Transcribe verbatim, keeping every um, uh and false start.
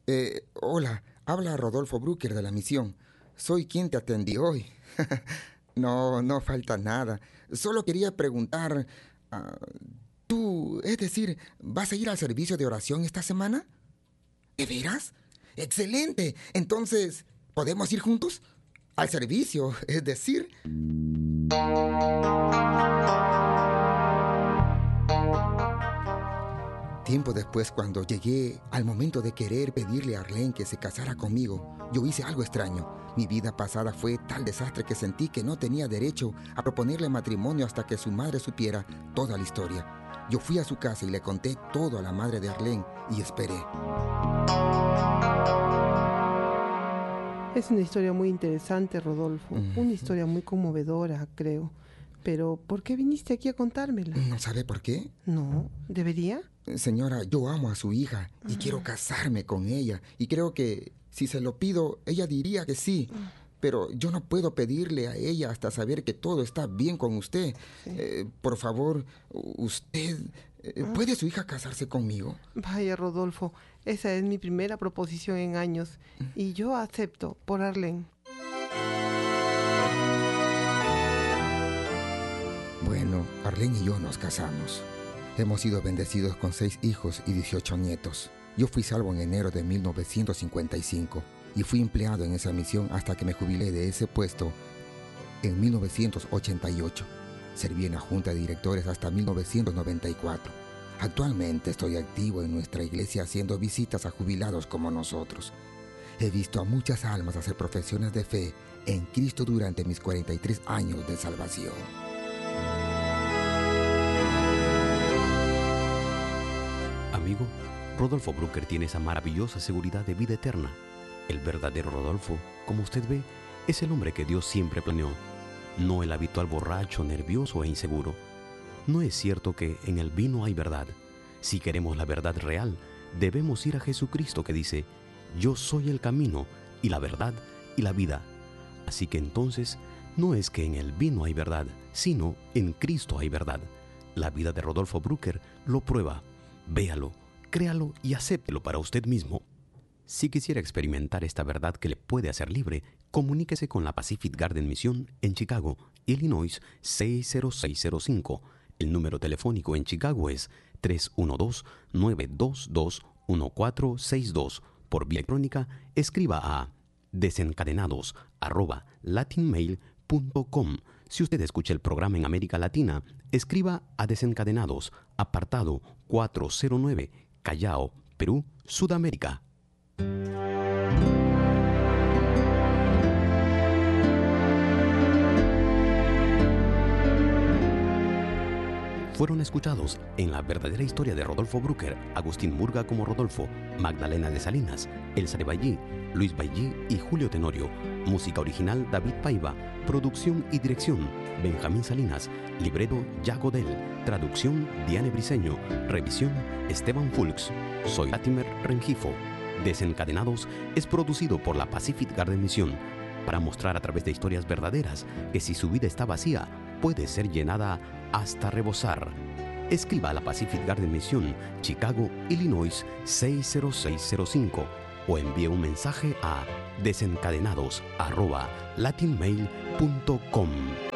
Eh, hola, habla Rodolfo Brucker de la misión. Soy quien te atendió hoy. No, no falta nada. Solo quería preguntar, ah, tú, es decir, ¿vas a ir al servicio de oración esta semana? ¿De veras? ¡Excelente! Entonces, ¿podemos ir juntos? Al servicio, es decir... Tiempo después, cuando llegué al momento de querer pedirle a Arlene que se casara conmigo, yo hice algo extraño. Mi vida pasada fue tal desastre que sentí que no tenía derecho a proponerle matrimonio hasta que su madre supiera toda la historia. Yo fui a su casa y le conté todo a la madre de Arlene y esperé. Es una historia muy interesante, Rodolfo. Mm. Una historia muy conmovedora, creo. Pero, ¿por qué viniste aquí a contármela? ¿No sabe por qué? No, ¿debería? Señora, yo amo a su hija y quiero casarme con ella. Y creo que si se lo pido, ella diría que sí. Pero yo no puedo pedirle a ella hasta saber que todo está bien con usted. Sí. Eh, por favor, usted... eh, ¿Puede su hija casarse conmigo? Vaya, Rodolfo, esa es mi primera proposición en años. Y yo acepto, por Arlene. Bueno, Arlene y yo nos casamos. Hemos sido bendecidos con seis hijos y dieciocho nietos. Yo fui salvo en enero de mil novecientos cincuenta y cinco y fui empleado en esa misión hasta que me jubilé de ese puesto en mil novecientos ochenta y ocho. Serví en la Junta de Directores hasta mil novecientos noventa y cuatro. Actualmente estoy activo en nuestra iglesia haciendo visitas a jubilados como nosotros. He visto a muchas almas hacer profesiones de fe en Cristo durante mis cuarenta y tres años de salvación. Amigo, Rodolfo Brucker tiene esa maravillosa seguridad de vida eterna. El verdadero Rodolfo, como usted ve, es el hombre que Dios siempre planeó, no el habitual borracho, nervioso e inseguro. No es cierto que en el vino hay verdad. Si queremos la verdad real, debemos ir a Jesucristo que dice, yo soy el camino y la verdad y la vida. Así que entonces, no es que en el vino hay verdad, sino en Cristo hay verdad. La vida de Rodolfo Brucker lo prueba. Véalo, créalo y acéptelo para usted mismo. Si quisiera experimentar esta verdad que le puede hacer libre, comuníquese con la Pacific Garden Mission en Chicago, Illinois seis cero seis cero cinco. El número telefónico en Chicago es tres uno dos, nueve dos dos, uno cuatro seis dos. Por vía electrónica, escriba a desencadenados arroba latinmail punto com. Si usted escucha el programa en América Latina, escriba a Desencadenados, apartado cuatrocientos nueve, Callao, Perú, Sudamérica. Fueron escuchados en la verdadera historia de Rodolfo Brucker, Agustín Murga como Rodolfo, Magdalena de Salinas, Elsa de Ballí, Luis Ballí y Julio Tenorio. Música original David Paiva. Producción y dirección Benjamín Salinas. Libreto Yago Del. Traducción Diane Briceño. Revisión Esteban Fulks. Soy Latimer Rengifo. Desencadenados es producido por la Pacific Garden Mission para mostrar a través de historias verdaderas que si su vida está vacía, puede ser llenada hasta rebosar. Escriba a la Pacific Garden Mission, Chicago, Illinois seis cero seis cero cinco o envíe un mensaje a desencadenados arroba latinmail punto com.